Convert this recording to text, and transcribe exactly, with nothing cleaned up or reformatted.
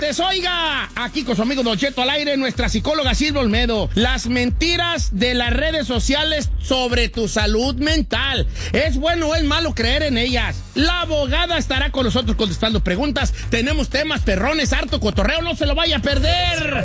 tardes, oiga, aquí con su amigo Don Cheto al aire, nuestra psicóloga Silvia Olmedo. Las mentiras de las redes sociales sobre tu salud mental. ¿Es bueno o es malo creer en ellas? La abogada estará con nosotros contestando preguntas. Tenemos temas perrones, harto cotorreo, no se lo vaya a perder.